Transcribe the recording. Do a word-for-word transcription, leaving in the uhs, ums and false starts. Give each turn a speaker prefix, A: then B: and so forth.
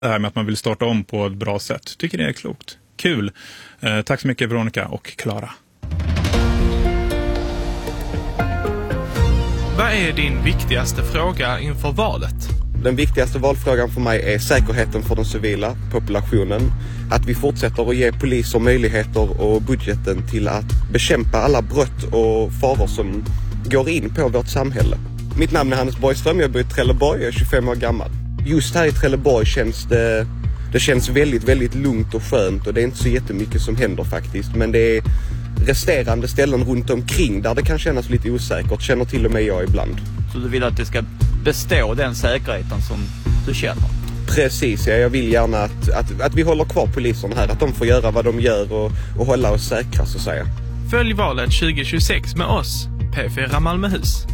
A: det här med att man vill starta om på ett bra sätt. Tycker det är klokt. Kul. Eh, tack så mycket Veronica och Klara.
B: Vad är din viktigaste fråga inför valet?
C: Den viktigaste valfrågan för mig är säkerheten för den civila populationen. Att vi fortsätter att ge poliser möjligheter och budgeten till att bekämpa alla brott och faror som går in på vårt samhälle. Mitt namn är Hannes Borgström, jag bor i Trelleborg, jag är tjugofem år gammal. Just här i Trelleborg känns det, det känns väldigt, väldigt lugnt och skönt och det är inte så jättemycket som händer faktiskt. Men det är resterande ställen runt omkring där det kan kännas lite osäkert, känner till och med jag ibland.
D: Så du vill att det ska bestå den säkerheten som du känner?
C: Precis, ja, jag vill gärna att, att, att vi håller kvar poliserna här, att de får göra vad de gör och, och hålla oss säkra så att säga.
B: Följ valet tjugo tjugosex med oss, P fyra Malmöhus.